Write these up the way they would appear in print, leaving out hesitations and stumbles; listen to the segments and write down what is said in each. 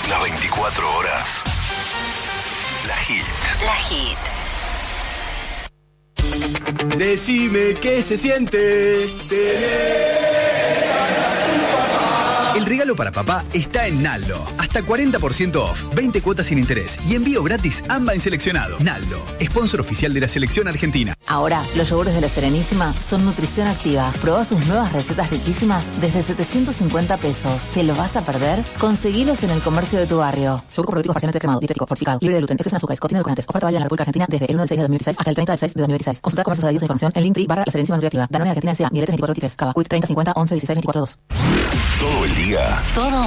Las 24 horas. La Hit. La Hit. Decime qué se siente tener a tu papá. El regalo para papá está en Naldo. Hasta 40% off, 20 cuotas sin interés y envío gratis AMBA en seleccionado. Naldo, sponsor oficial de la selección argentina. Ahora, los yogures de La Serenísima son nutrición activa. Probá sus nuevas recetas riquísimas desde 750 pesos. ¿Te lo vas a perder? Conseguilos en el comercio de tu barrio. Yogur probiótico parcialmente cremado, dietético, fortificado, libre de gluten, exceso en azúcares, contiene edulcorantes. Oferta válida en la República Argentina desde el 1 de 6 de 2016 hasta el 30 de 6 de 2016. Consulta comercios adheridos a información en Linktree /La Serenísima Nutriactiva. Danone Argentina S.A. Miletes 2423. Cava. Quick 30 50 11 16 24 2. Todo el día.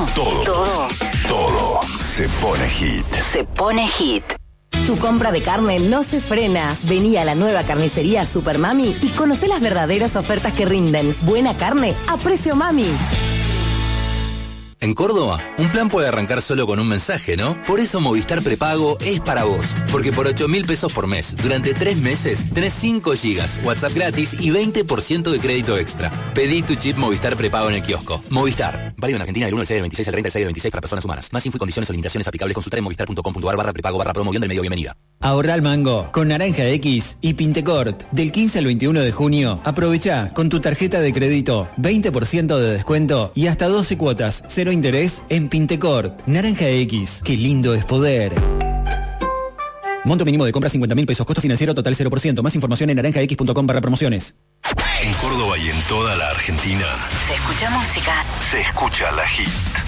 Todo se pone hit. Se pone hit. Tu compra de carne no se frena. Vení a la nueva carnicería Super Mami y conocé las verdaderas ofertas que rinden. Buena carne a precio mami. En Córdoba, un plan puede arrancar solo con un mensaje, ¿no? Por eso Movistar Prepago es para vos. Porque por 8.000 pesos por mes, durante 3 meses, tenés 5 gigas, WhatsApp gratis y 20% de crédito extra. Pedí tu chip Movistar Prepago en el kiosco. Movistar. Válido en Argentina del 1 del 6 del 26 al 30 del 6 del 26 para personas humanas. Más info y condiciones o limitaciones aplicables consultar en movistar.com.ar/prepago/promo del medio bienvenida. Ahorra al mango con Naranja X y Pintecort. Del 15 al 21 de junio, aprovecha con tu tarjeta de crédito 20% de descuento y hasta 12 cuotas, 0 interés en Pintecort. Naranja X, qué lindo es poder. Monto mínimo de compra 50.000 pesos, costo financiero total 0%. Más información en naranjax.com/promociones. En Córdoba y en toda la Argentina Se escucha música. se escucha La Hit.